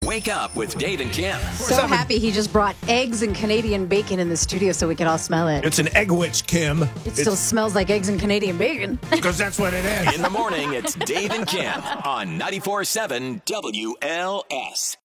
Wake Up with Dave and Kim. So happy he just brought eggs and Canadian bacon in the studio so we could all smell it. It's an egg witch, Kim. It still smells like eggs and Canadian bacon. Because that's what it is. In the morning, it's Dave and Kim on 94.7 WLS.